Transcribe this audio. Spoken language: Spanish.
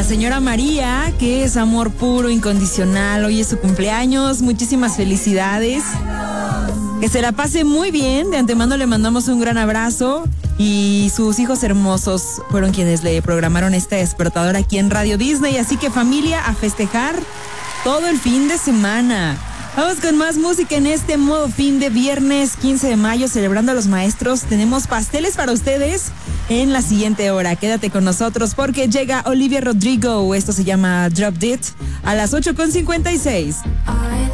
la señora María, que es amor puro, incondicional. Hoy es su cumpleaños. Muchísimas felicidades. Que se la pase muy bien. De antemano le mandamos un gran abrazo. Y sus hijos hermosos fueron quienes le programaron este despertador aquí en Radio Disney. Así que familia, a festejar todo el fin de semana. Vamos con más música en este modo fin de viernes 15 de mayo, celebrando a los maestros. Tenemos pasteles para ustedes en la siguiente hora. Quédate con nosotros porque llega Olivia Rodrigo. Esto se llama Drop It a las 8:56.